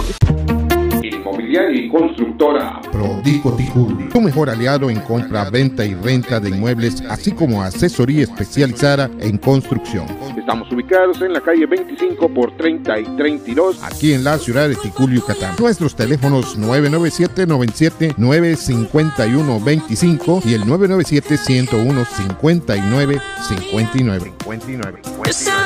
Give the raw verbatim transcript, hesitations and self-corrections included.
Inmobiliaria y constructora Prodico Ticuli, tu mejor aliado en compra, venta y renta de inmuebles, así como asesoría especializada en construcción. Estamos ubicados en la calle veinticinco por treinta y treinta y dos, aquí en la ciudad de Ticuli, Yucatán. Nuestros teléfonos nueve nueve siete, noventa y siete, nueve cinco uno, veinticinco y el nueve nueve siete, ciento uno, cincuenta y nueve cincuenta y nueve.